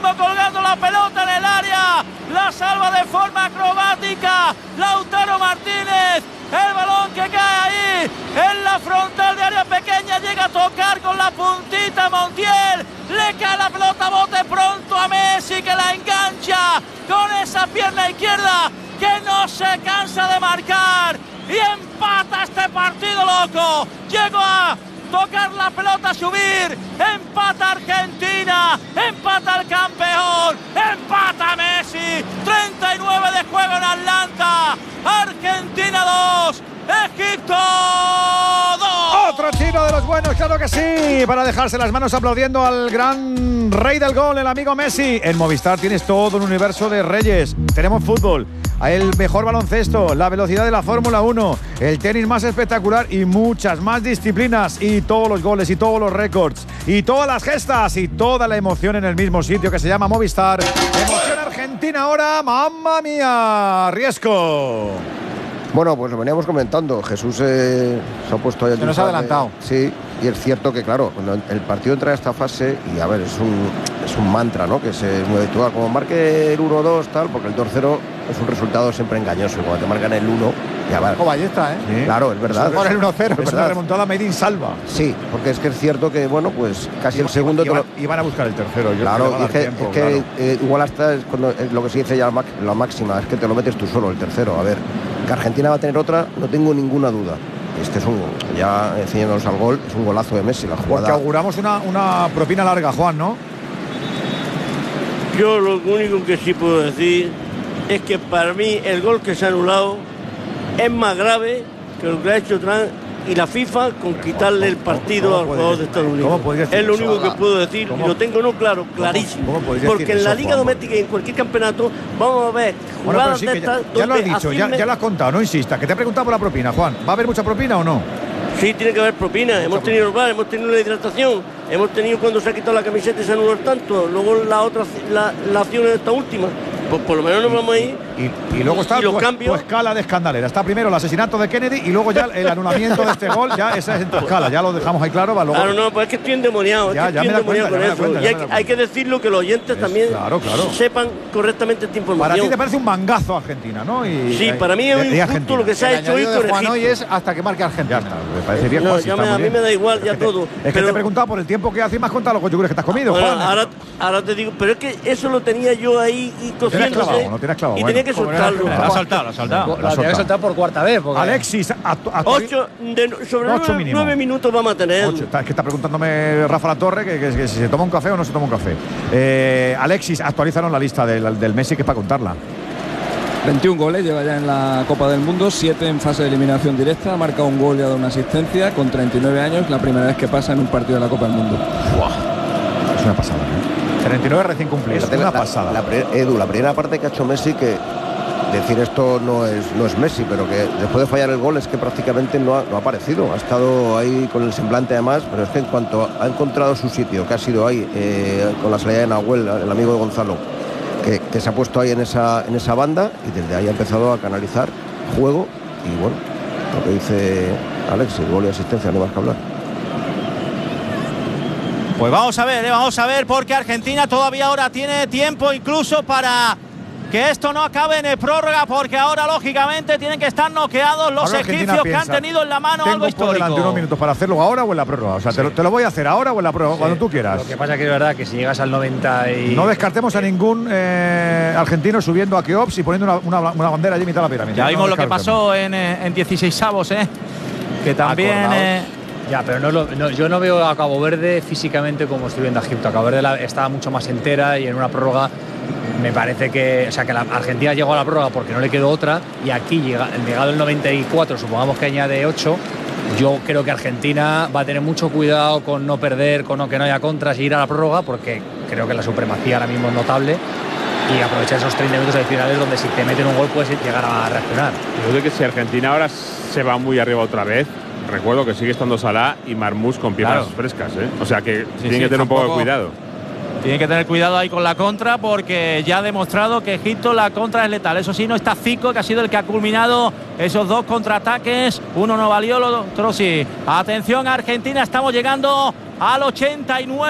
Araujo colgando la pelota en el área, la salva de forma acrobática Lautaro Martínez. El balón que cae ahí en la frontal de área pequeña, llega a tocar con la puntita Montiel, le cae la pelota a bote pronto a Messi, que la engancha con esa pierna izquierda que no se cansa de marcar y empata este partido loco. Llegó a tocar la pelota, a subir, empata Argentina, empata el campeón, empata Messi, 39 de juego en Atlanta, Argentina 2, Egipto 2. Otro chino de los buenos, claro que sí, para dejarse las manos aplaudiendo al gran rey del gol, el amigo Messi. En Movistar tienes todo un universo de reyes. Tenemos fútbol, el mejor baloncesto, la velocidad de la Fórmula 1, el tenis más espectacular y muchas más disciplinas, y todos los goles y todos los récords y todas las gestas y toda la emoción en el mismo sitio, que se llama Movistar. Emoción Argentina ahora, mamma mía, Riesco. Bueno, pues lo veníamos comentando. Jesús se ha puesto ahí. Se nos ha adelantado. Sí, y es cierto que, claro, cuando el partido entra a esta fase, y a ver, es un mantra, ¿no? Que se muy habitual. Como marque el 1-2, tal, porque el 2-0 es un resultado siempre engañoso. Y cuando te marcan el 1, ya va. Oh, ballesta, ¿eh? Sí. Claro, es verdad. Por el 1-0, es una remontada made in salva. Sí, porque es que es cierto que, bueno, pues casi el segundo. Iban a buscar el tercero. Claro, igual hasta es cuando lo que se dice ya la máxima, es que te lo metes tú solo, el tercero. A ver, que Argentina va a tener otra, no tengo ninguna duda. Este es ya enseñándonos al gol, es un golazo de Messi, la jugada. Porque auguramos una propina larga, Juan, ¿no? Yo lo único que sí puedo decir es que para mí el gol que se ha anulado es más grave que lo que ha hecho Trump y la FIFA con quitarle el partido al jugador de Estados Unidos. Es lo único que puedo decir, y lo tengo claro, clarísimo. Porque en la Liga Doméstica y en cualquier campeonato vamos a ver jugadas de estas. Ya lo has dicho, ya lo has contado, no insistas. Que te he preguntado por la propina, Juan. ¿Va a haber mucha propina o no? Sí, tiene que haber propina. Hemos tenido el bar, hemos tenido la hidratación, hemos tenido cuando se ha quitado la camiseta y se anuló el tanto. Luego la acción en esta última. Pues por lo menos nos vamos a ir. Y luego está tu escala de escandalera. Está primero el asesinato de Kennedy y luego ya el anulamiento de este gol. Ya esa es en tu escala, ya lo dejamos ahí claro. Luego... Claro, no, pues es que estoy endemoniado. Y hay que decirlo, que los oyentes también sepan correctamente esta información. Para ti te parece un mangazo Argentina, ¿no? Sí, para mí es injusto lo que se ha hecho hoy con Egipto. Hoy es hasta que marque Argentina. Me parece bien. A mí me da igual ya todo. Es que te he preguntado por el tiempo que hace y me has contado los yogur que te has comido, Juan. Ahora te digo, pero es que eso lo tenía yo ahí y cociéndose. No tienes clavado. Y tenía que soltarlo. Lo ha saltado. Lo tenía que soltar por cuarta vez. Alexis, sobre 9 minutos vamos a tener. Es que está preguntándome Rafa Latorre que si se toma un café o no se toma un café. Alexis, actualízanos la lista del Messi, que es para contarla. 21 goles lleva ya en la Copa del Mundo, 7 en fase de eliminación directa, ha marcado un gol y ha dado una asistencia con 39 años, la primera vez que pasa en un partido de la Copa del Mundo. Es una pasada, ¿eh? 39 recién cumplidos, una pasada. La primera parte que ha hecho Messi, que decir esto no es Messi, pero que después de fallar el gol es que prácticamente no ha aparecido. Ha estado ahí con el semblante además, pero es que en cuanto ha encontrado su sitio, que ha sido ahí con la salida de Nahuel, el amigo de Gonzalo, que se ha puesto ahí en esa banda, y desde ahí ha empezado a canalizar juego. Y bueno, lo que dice Alexis, gol y asistencia, no hay más que hablar. Pues vamos a ver, porque Argentina todavía ahora tiene tiempo incluso para que esto no acabe en prórroga, porque ahora lógicamente tienen que estar noqueados los egipcios, que han tenido en la mano algo histórico. Tengo por delante unos minutos para hacerlo ahora o en la prórroga. O sea, te lo voy a hacer ahora o en la prórroga, cuando tú quieras. Lo que pasa es que es verdad que si llegas al 90 y... No descartemos a ningún argentino subiendo a Keops y poniendo una bandera allí en mitad de la pirámide. Ya vimos lo que pasó en 16avos, que también... Ya, pero yo no veo a Cabo Verde físicamente como estoy viendo a Egipto. A Cabo Verde estaba mucho más entera y en una prórroga me parece que la Argentina llegó a la prórroga porque no le quedó otra, y aquí llegado el 94, supongamos que añade 8, yo creo que Argentina va a tener mucho cuidado con no perder, con que no haya contras y ir a la prórroga, porque creo que la supremacía ahora mismo es notable, y aprovechar esos 30 minutos adicionales donde si te meten un gol puedes llegar a reaccionar. Yo creo que si Argentina ahora se va muy arriba otra vez, recuerdo que sigue estando Salah y Marmoush con piernas frescas, O sea que tienen que tener un poco de cuidado. Tienen que tener cuidado ahí con la contra, porque ya ha demostrado que Egipto la contra es letal. Eso sí, no está Zico, que ha sido el que ha culminado esos dos contraataques. Uno no valió, el otro sí. Atención Argentina, estamos llegando al 89.